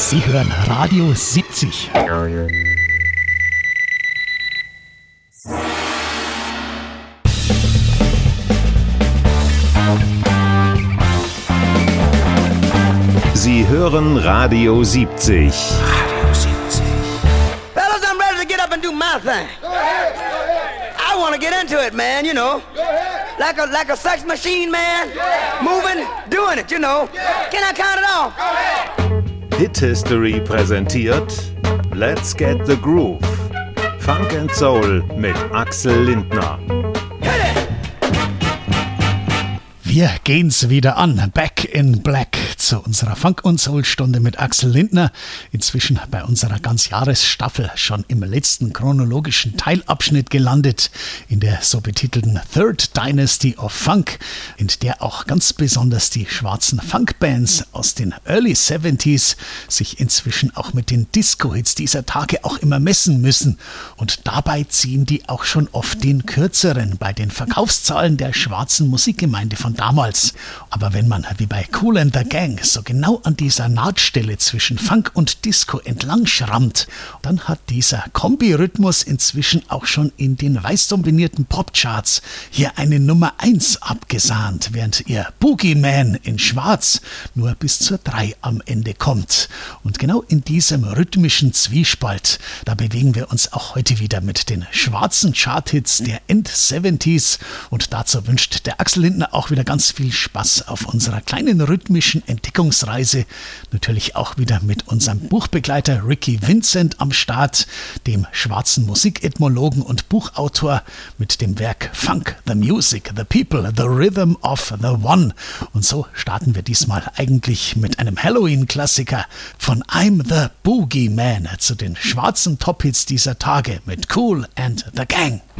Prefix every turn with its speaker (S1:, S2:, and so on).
S1: Sie hören Radio 70.
S2: Sie hören Radio 70.
S3: Radio 70. Fellas, I'm ready to get up and do my thing.
S4: Go ahead, go ahead.
S3: I want to get into it, man, you know.
S4: Go ahead.
S3: Like a sex machine, man.
S4: Yeah.
S3: Moving, doing it, you know.
S4: Yeah.
S3: Can I count it off?
S4: Go ahead.
S2: Hit History präsentiert Let's Get the Groove. Funk and Soul mit Axel Lindner.
S1: Wir gehen's wieder an. Back in Black zu unserer Funk- und Soul-Stunde mit Axel Lindner. Inzwischen bei unserer Ganzjahresstaffel schon im letzten chronologischen Teilabschnitt gelandet, in der so betitelten Third Dynasty of Funk, in der auch ganz besonders die schwarzen Funk-Bands aus den Early 70s sich inzwischen auch mit den Disco-Hits dieser Tage auch immer messen müssen. Und dabei ziehen die auch schon oft den kürzeren bei den Verkaufszahlen der schwarzen Musikgemeinde von damals. Aber wenn man wie bei Kool and the Gang so genau an dieser Nahtstelle zwischen Funk und Disco entlang schrammt, dann hat dieser Kombi-Rhythmus inzwischen auch schon in den weiß dominierten Popcharts hier eine Nummer 1 abgesahnt, während ihr Boogeyman in Schwarz nur bis zur 3 am Ende kommt. Und genau in diesem rhythmischen Zwiespalt, da bewegen wir uns auch heute wieder mit den schwarzen Charthits der End-70s, und dazu wünscht der Axel Lindner auch wieder ganz viel Spaß auf unserer kleinen rhythmischen Entdeckungsreise. Natürlich auch wieder mit unserem Buchbegleiter Ricky Vincent am Start, dem schwarzen Musikethnologen und Buchautor mit dem Werk Funk, the Music, the People, the Rhythm of the One. Und so starten wir diesmal eigentlich mit einem Halloween-Klassiker von I'm the Boogeyman zu den schwarzen Top-Hits dieser Tage mit Kool and the Gang.